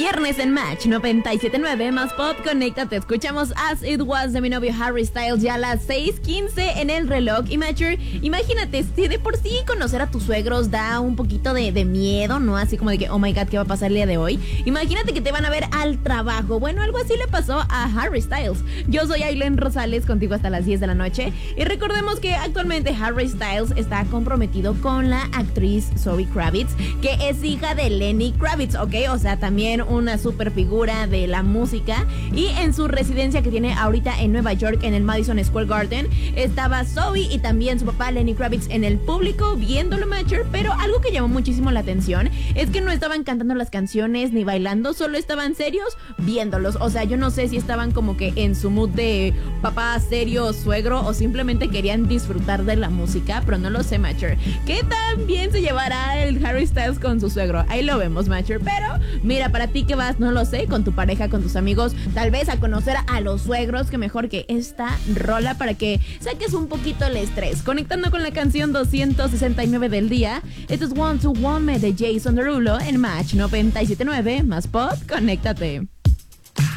Viernes en Match 97.9 más pop, conéctate. Escuchamos As It Was de mi novio Harry Styles ya a las 6:15 en el reloj. Y Matcher, imagínate, si de por sí conocer a tus suegros da un poquito de miedo, ¿no? Así como de que, oh my god, ¿qué va a pasar el día de hoy? Imagínate que te van a ver al trabajo. Bueno, algo así le pasó a Harry Styles. Yo soy Aileen Rosales, contigo hasta las 10 de la noche. Y recordemos que actualmente Harry Styles está comprometido con la actriz Zoe Kravitz, que es hija de Lenny Kravitz, ¿ok? O sea, también una super figura de la música. Y en su residencia que tiene ahorita en Nueva York, en el Madison Square Garden, estaba Zoe y también su papá Lenny Kravitz en el público viéndolo, Matcher. Pero algo que llamó muchísimo la atención es que no estaban cantando las canciones ni bailando, solo estaban serios viéndolos. O sea, yo no sé si estaban como que en su mood de papá serio, suegro, o simplemente querían disfrutar de la música, pero no lo sé, Matcher. ¿Qué tan bien se llevará el Harry Styles con su suegro? Ahí lo vemos, Matcher. Pero mira, para ti que vas, no lo sé, con tu pareja, con tus amigos, tal vez a conocer a los suegros, que mejor que esta rola para que saques un poquito el estrés. Conectando con la canción 269 del día, esto es One to One Me de Jason Derulo en Match 97.9 más pop, conéctate.